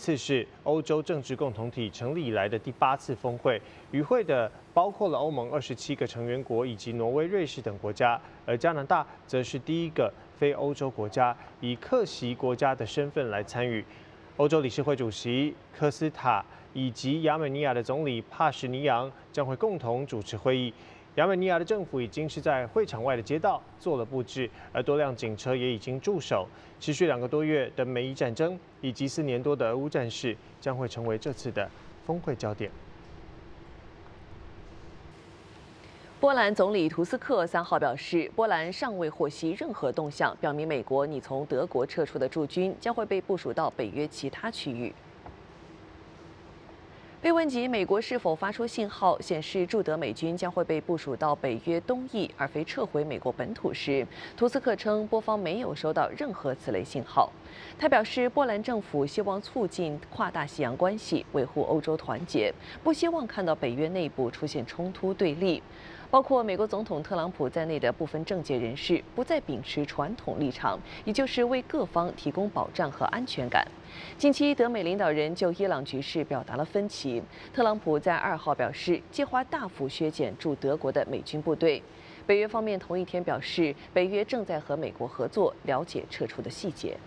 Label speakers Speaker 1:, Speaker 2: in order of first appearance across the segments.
Speaker 1: 次是欧洲政治共同体成立以来的第8次峰会，与会的包括了欧盟27个成员国以及挪威、瑞士等国家，而加拿大则是第一个非欧洲国家以客席国家的身份来参与。欧洲理事会主席科斯塔以及亚美尼亚的总理帕什尼扬将会共同主持会议。亚美尼亚的政府已经是在会场外的街道做了布置，而多辆警车也已经驻守。持续2个多月的美伊战争以及4年多的俄乌战事将会成为这次的峰会焦点。
Speaker 2: 波兰总理图斯克3号表示，波兰尚未获悉任何动向，表明美国拟从德国撤出的驻军将会被部署到北约其他区域。被问及美国是否发出信号显示驻德美军将会被部署到北约东翼，而非撤回美国本土时，图斯克称波方没有收到任何此类信号。他表示，波兰政府希望促进跨大西洋关系，维护欧洲团结，不希望看到北约内部出现冲突对立。包括美国总统特朗普在内的部分政界人士不再秉持传统立场，也就是为各方提供保障和安全感。近期，德美领导人就伊朗局势表达了分歧。特朗普在2号表示，计划大幅削减驻德国的美军部队。北约方面同一天表示，北约正在和美国合作，了解撤出的细节。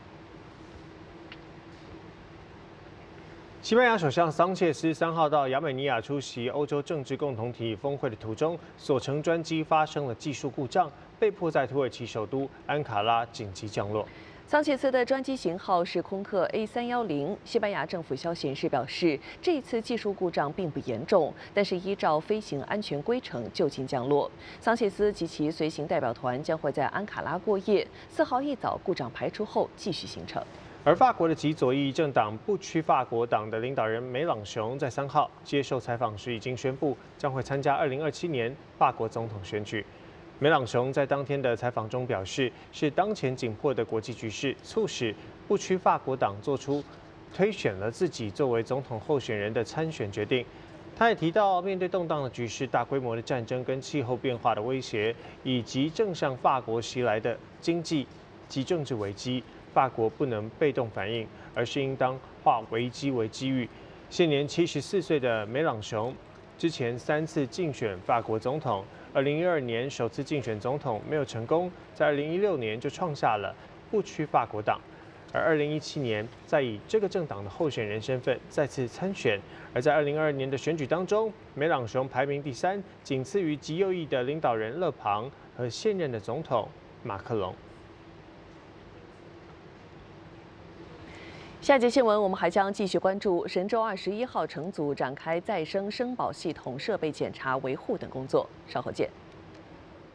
Speaker 1: 西班牙首相桑切斯3号到亚美尼亚出席欧洲政治共同体峰会的途中，所乘专机发生了技术故障，被迫在土耳其首都安卡拉紧急降落。
Speaker 2: 桑切斯的专机型号是空客 A310。西班牙政府消息人士表示，这一次技术故障并不严重，但是依照飞行安全规程就近降落。桑切斯及其随行代表团将会在安卡拉过夜，4号一早故障排除后继续行程。
Speaker 1: 而法国的极左翼政党不屈法国党的领导人梅朗雄在3号接受采访时已经宣布，将会参加2027年法国总统选举。梅朗雄在当天的采访中表示，是当前紧迫的国际局势促使不屈法国党做出推选了自己作为总统候选人的参选决定。他也提到，面对动荡的局势、大规模的战争跟气候变化的威胁，以及正向法国袭来的经济及政治危机，法国不能被动反应，而是应当化危机为机遇。现年74岁的梅朗雄，之前3次竞选法国总统，2012年首次竞选总统没有成功，在2016年就创下了不屈法国党，而2017年再以这个政党的候选人身份再次参选。而在2022年的选举当中，梅朗雄排名第3，仅次于极右翼的领导人勒庞和现任的总统马克龙。
Speaker 2: 下节新闻，我们还将继续关注神舟21号乘组展开再生生保系统设备检查、维护等工作。稍后见。